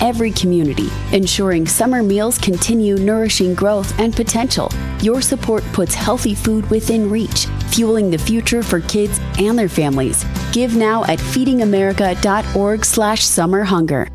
every community, ensuring summer meals continue nourishing growth and potential. Your support puts healthy food within reach, fueling the future for kids and their families. Give now at feedingamerica.org/summerhunger.